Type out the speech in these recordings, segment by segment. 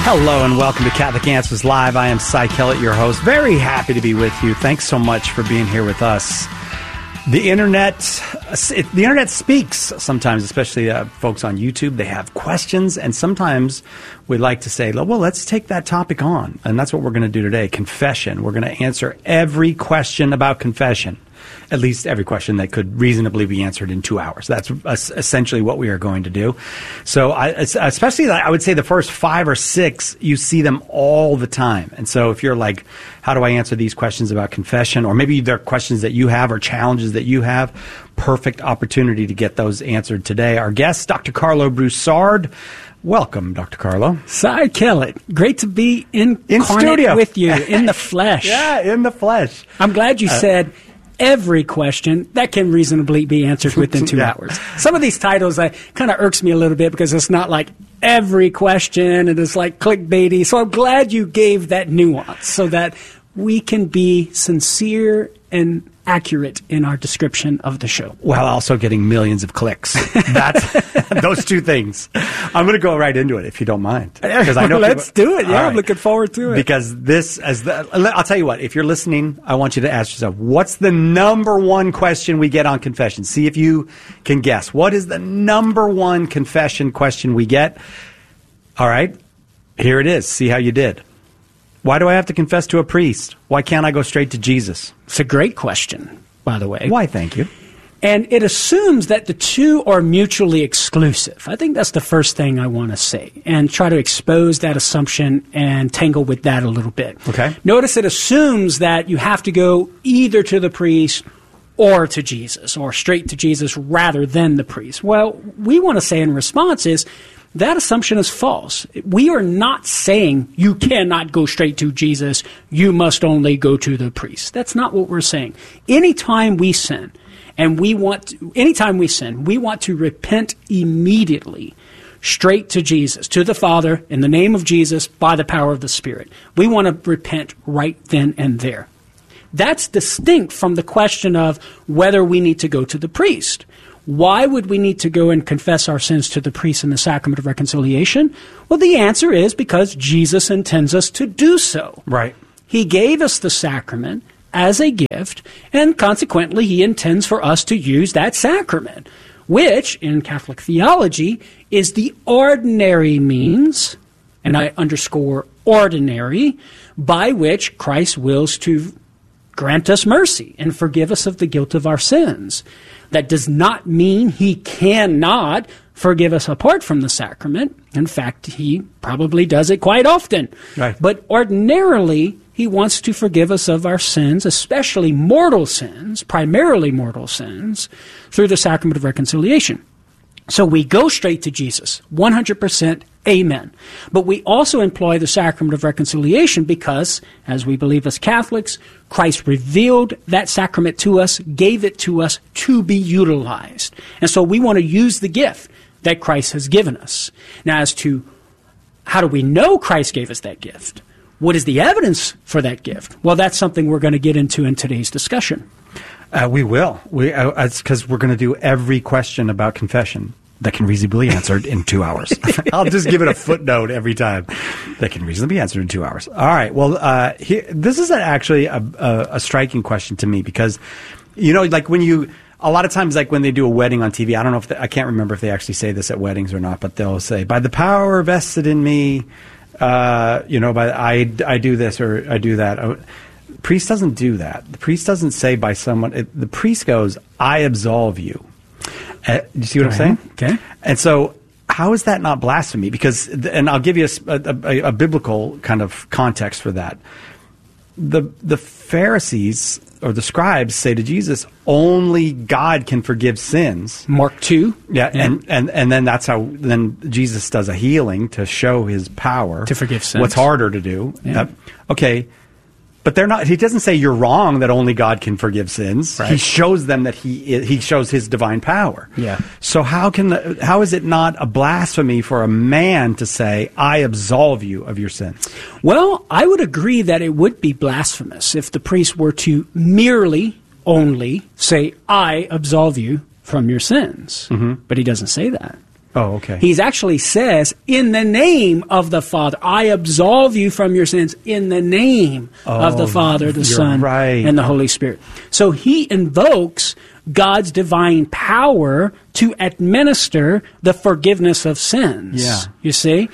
Hello and welcome to Catholic Answers Live. I am Cy Kellett, your host. Very happy to be with you. Thanks so much for being here with us. The internet speaks sometimes, especially folks on YouTube. They have questions, and sometimes we like to say, well, let's take that topic on. And that's what we're going to do today, confession. We're going to answer every question about confession, at least every question that could reasonably be answered in 2 hours. That's essentially what we are going to do. So especially, I would say the first 5 or 6, you see them all the time. And so if you're like, how do I answer these questions about confession? Or maybe there are questions that you have or challenges that you have. Perfect opportunity to get those answered today. Our guest, Dr. Carlo Broussard. Welcome, Dr. Carlo. Cy Kellett. Great to be in studio with you, in the flesh. Yeah, in the flesh. I'm glad you said every question that can reasonably be answered within 2 hours. Some of these titles kind of irks me a little bit because it's not like every question and it's like clickbaity. So I'm glad you gave that nuance so that we can be sincere and accurate in our description of the show. While also getting millions of clicks. That's those two things. I'm going to go right into it if you don't mind. Because I know Let's do it. Yeah, right. I'm looking forward to it. Because I'll tell you what, if you're listening, I want you to ask yourself, what's the number one question we get on confession? See if you can guess. What is the number one confession question we get? All right, here it is. See how you did. Why do I have to confess to a priest? Why can't I go straight to Jesus? It's a great question, by the way. Why, thank you. And it assumes that the two are mutually exclusive. I think that's the first thing I want to say and try to expose that assumption and tangle with that a little bit. Okay. Notice it assumes that you have to go either to the priest or to Jesus or straight to Jesus rather than the priest. Well, we want to say in response is that assumption is false. We are not saying you cannot go straight to Jesus, you must only go to the priest. That's not what we're saying. Anytime we sin, we want to repent immediately, straight to Jesus, to the Father, in the name of Jesus, by the power of the Spirit. We want to repent right then and there. That's distinct from the question of whether we need to go to the priest. Why would we need to go and confess our sins to the priest in the sacrament of reconciliation? Well, the answer is because Jesus intends us to do so. Right. He gave us the sacrament as a gift, and consequently, he intends for us to use that sacrament, which, in Catholic theology, is the ordinary means, and I underscore ordinary, by which Christ wills to grant us mercy and forgive us of the guilt of our sins. That does not mean he cannot forgive us apart from the sacrament. In fact, he probably does it quite often. Right. But ordinarily, he wants to forgive us of our sins, especially mortal sins, primarily mortal sins, through the sacrament of reconciliation. So we go straight to Jesus, 100%, amen. But we also employ the sacrament of reconciliation because, as we believe as Catholics, Christ revealed that sacrament to us, gave it to us to be utilized. And so we want to use the gift that Christ has given us. Now, as to how do we know Christ gave us that gift? What is the evidence for that gift? Well, that's something we're going to get into in today's discussion. We will. It's because we're going to do every question about confession that can reasonably be answered in 2 hours. I'll just give it a footnote every time. That can reasonably be answered in 2 hours. All right. Well, this is actually a striking question to me because, like a lot of times, like when they do a wedding on TV, I don't know I can't remember if they actually say this at weddings or not, but they'll say, by the power vested in me, I do this or I do that. Priest doesn't do that. The priest doesn't say by someone. The priest goes, I absolve you. You see what I'm saying? Okay. And so how is that not blasphemy? Because, and I'll give you a biblical kind of context for that. The Pharisees or the scribes say to Jesus, only God can forgive sins. Mark 2. Yeah. And then that's how then Jesus does a healing to show his power. To forgive sins. What's harder to do. Yeah. Okay. But he doesn't say you're wrong that only God can forgive sins. Right. He shows them that he shows his divine power. Yeah. So how is it not a blasphemy for a man to say, I absolve you of your sins? Well, I would agree that it would be blasphemous if the priest were to only say, I absolve you from your sins. Mm-hmm. But he doesn't say that. Oh, okay. He actually says, in the name of the Father, I absolve you from your sins in the name of the Father, the Son, and the Holy Spirit. So he invokes God's divine power to administer the forgiveness of sins. Yeah. You see?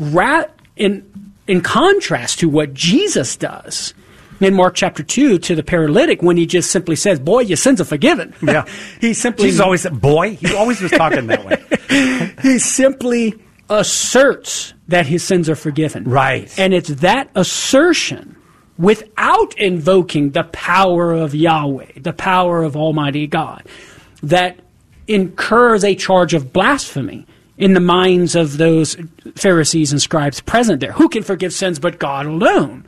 In contrast to what Jesus does in Mark chapter 2 to the paralytic, when he just simply says, boy, your sins are forgiven. Yeah. He's always said, boy. He always was talking that way. He simply asserts that his sins are forgiven. Right. And it's that assertion, without invoking the power of Yahweh, the power of Almighty God, that incurs a charge of blasphemy in the minds of those Pharisees and scribes present there. Who can forgive sins but God alone?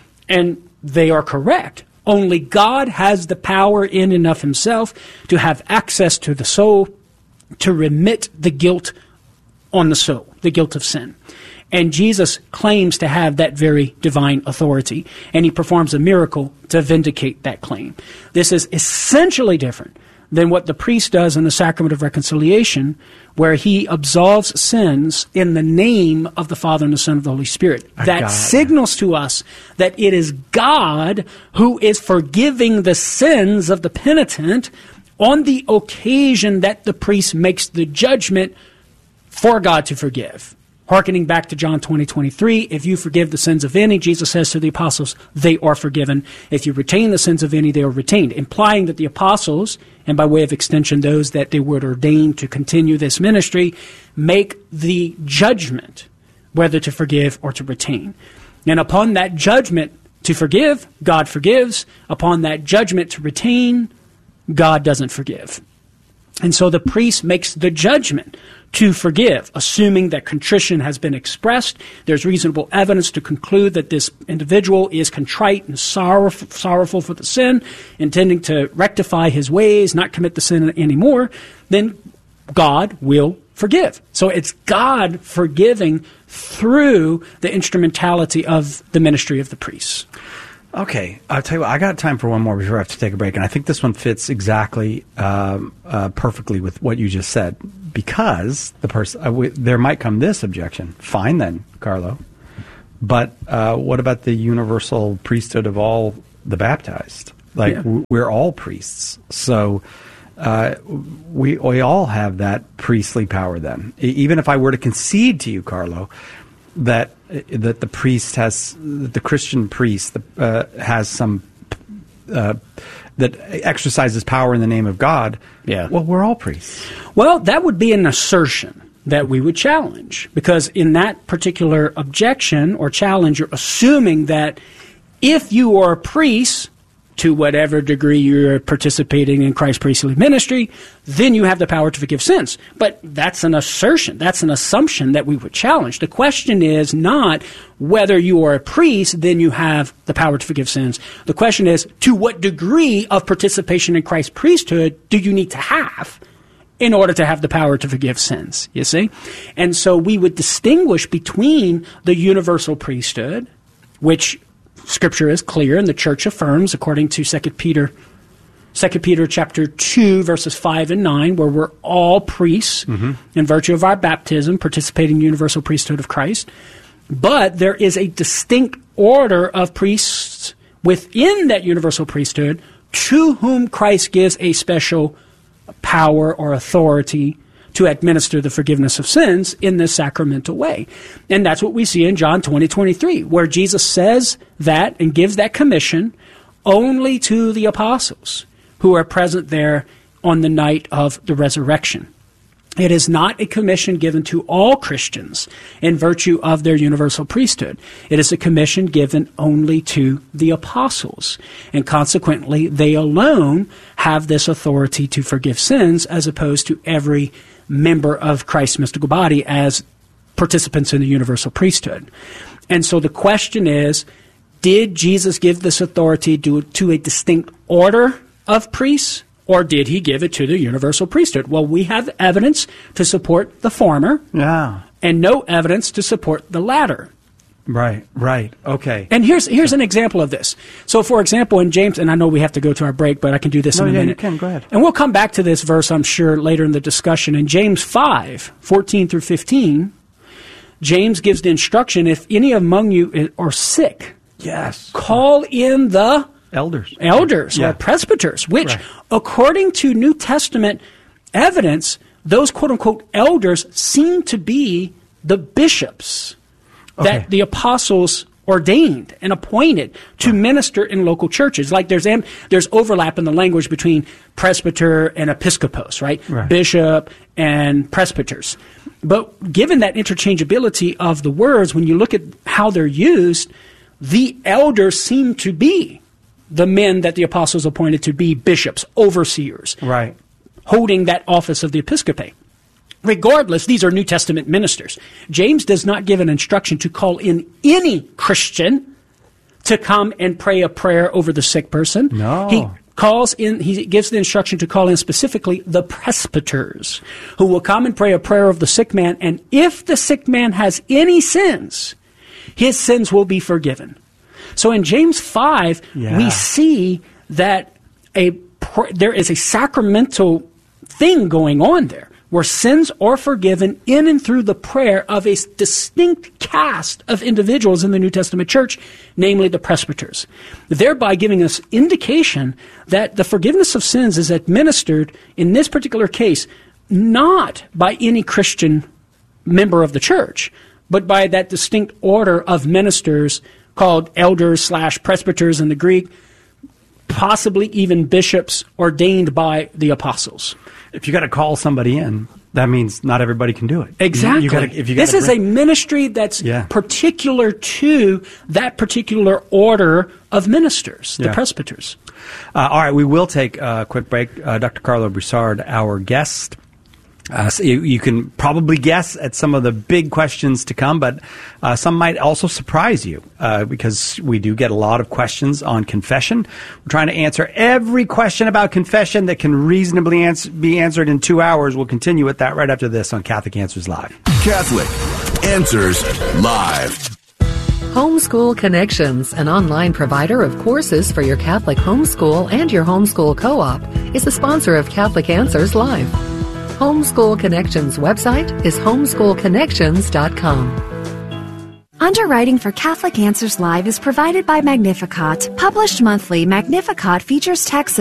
And they are correct. Only God has the power in and of himself to have access to the soul, to remit the guilt on the soul, the guilt of sin. And Jesus claims to have that very divine authority, and he performs a miracle to vindicate that claim. This is essentially different than what the priest does in the sacrament of reconciliation, where he absolves sins in the name of the Father and the Son and the Holy Spirit. That signals to us that it is God who is forgiving the sins of the penitent on the occasion that the priest makes the judgment for God to forgive. Hearkening back to John 20:23, if you forgive the sins of any, Jesus says to the apostles, they are forgiven. If you retain the sins of any, they are retained, implying that the apostles, and by way of extension those that they would ordain to continue this ministry, make the judgment whether to forgive or to retain. And upon that judgment to forgive, God forgives. Upon that judgment to retain, God doesn't forgive. And so the priest makes the judgment to forgive, assuming that contrition has been expressed. There's reasonable evidence to conclude that this individual is contrite and sorrowful for the sin, intending to rectify his ways, not commit the sin anymore. Then God will forgive. So it's God forgiving through the instrumentality of the ministry of the priests. Okay, I'll tell you what, I got time for one more before I have to take a break, and I think this one fits exactly perfectly with what you just said, because the person there might come this objection. Fine then, Carlo, but what about the universal priesthood of all the baptized? Like, we're all priests, so we all have that priestly power then. Even if I were to concede to you, Carlo, that the priest has, the Christian priest has some that exercises power in the name of God. Yeah. Well, we're all priests. Well, that would be an assertion that we would challenge, because in that particular objection or challenge, you're assuming that if you are a priest, to whatever degree you're participating in Christ's priestly ministry, then you have the power to forgive sins. But that's an assertion. That's an assumption that we would challenge. The question is not whether you are a priest, then you have the power to forgive sins. The question is, to what degree of participation in Christ's priesthood do you need to have in order to have the power to forgive sins, you see? And so we would distinguish between the universal priesthood, which Scripture is clear, and the Church affirms, according to 2 Peter chapter 2, verses 5 and 9, where we're all priests in virtue of our baptism, participating in the universal priesthood of Christ. But there is a distinct order of priests within that universal priesthood to whom Christ gives a special power or authority to administer the forgiveness of sins in this sacramental way. And that's what we see in John 20:23, where Jesus says that and gives that commission only to the apostles who are present there on the night of the resurrection. It is not a commission given to all Christians in virtue of their universal priesthood. It is a commission given only to the apostles. And consequently, they alone have this authority to forgive sins, as opposed to every member of Christ's mystical body as participants in the universal priesthood. And so the question is, did Jesus give this authority to a distinct order of priests, or did he give it to the universal priesthood? Well, we have evidence to support the former, and no evidence to support the latter. Right. Okay. And here's an example of this. So, for example, in James, and I know we have to go to our break, but I can do this in a minute. You can. Go ahead. And we'll come back to this verse, I'm sure, later in the discussion. In James 5:14 through 15, James gives the instruction, if any among you are sick, yes, call in the elders or presbyters, which, according to New Testament evidence, those quote-unquote elders seem to be the bishops that the apostles ordained and appointed to minister in local churches. Like there's overlap in the language between presbyter and episcopos, right? Bishop and presbyters. But given that interchangeability of the words, when you look at how they're used, the elders seem to be the men that the apostles appointed to be bishops, overseers, holding that office of the episcopate. Regardless, these are New Testament ministers. James does not give an instruction to call in any Christian to come and pray a prayer over the sick person. No. He gives the instruction to call in specifically the presbyters, who will come and pray a prayer of the sick man, and if the sick man has any sins, his sins will be forgiven. So in James 5, we see that there is a sacramental thing going on there, where sins are forgiven in and through the prayer of a distinct caste of individuals in the New Testament church, namely the presbyters, thereby giving us indication that the forgiveness of sins is administered, in this particular case, not by any Christian member of the church, but by that distinct order of ministers called elders/presbyters in the Greek, possibly even bishops ordained by the apostles. If you got to call somebody in, that means not everybody can do it. Exactly. This is a ministry that's particular to that particular order of ministers, the presbyters. All right, we will take a quick break. Dr. Carlo Broussard, our guest. So you can probably guess at some of the big questions to come, but some might also surprise you because we do get a lot of questions on confession. We're trying to answer every question about confession that can reasonably be answered in 2 hours. We'll continue with that right after this on Catholic Answers Live. Catholic Answers Live. Homeschool Connections, an online provider of courses for your Catholic homeschool and your homeschool co-op, is the sponsor of Catholic Answers Live. Homeschool Connections website is homeschoolconnections.com. Underwriting for Catholic Answers Live is provided by Magnificat. Published monthly, Magnificat features texts